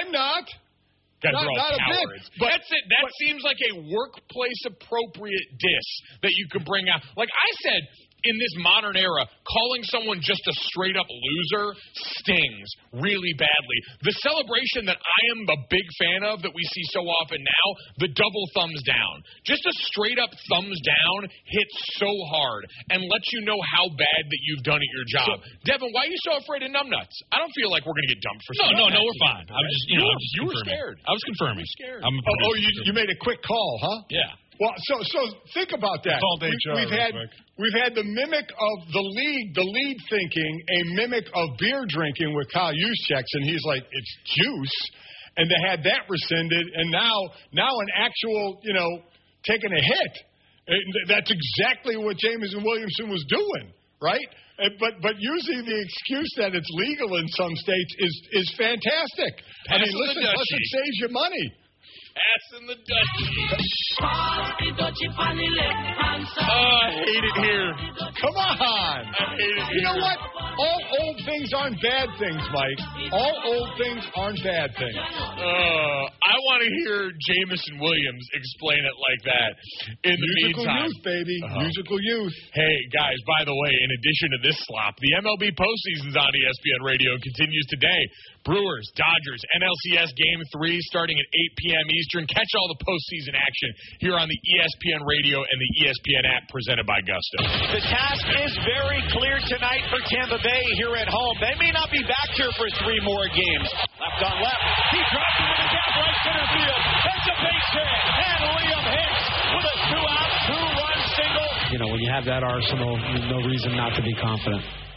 I'm not. Guys are all not cowards. But that's it. That seems like a workplace appropriate diss that you could bring out. Like I said, in this modern era, calling someone just a straight-up loser stings really badly. The celebration that I am a big fan of that we see so often now, the double thumbs down. Just a straight-up thumbs down hits so hard and lets you know how bad that you've done at your job. So, Devin, why are you so afraid of numbnuts? I don't feel like we're going to get dumped for something. No, we're fine. I was just, you were scared. I was confirming. Scared. You made a quick call, huh? Yeah. Well, so think about that. We've had the mimic of the lead thinking a mimic of beer drinking with Kyle Juszczyk, and he's like, it's juice, and they had that rescinded, and now an actual, taking a hit. That's exactly what Jameson Williamson was doing, right? But using the excuse that it's legal in some states is fantastic. I mean, listen, plus it saves you money. Ass in the Dutchie. I hate it here. Come on. I hate it here. You know what? All old things aren't bad things, Mike. All old things aren't bad things. I want to hear Jameson Williams explain it like that. In the Musical meantime, youth, baby. Musical youth. Hey, guys, by the way, in addition to this slop, the MLB postseason's on ESPN Radio and continues today. Brewers, Dodgers, NLCS Game 3 starting at 8 p.m. Eastern. Catch all the postseason action here on the ESPN Radio and the ESPN app presented by Gusto. The task is very clear tonight for Tampa Bay here at home. They may not be back here for 3 more games. Left on left. He drops it to the gap right center field. That's a base hit. And Liam Hicks with a 2-out, 2-run single. When you have that arsenal, no reason not to be confident.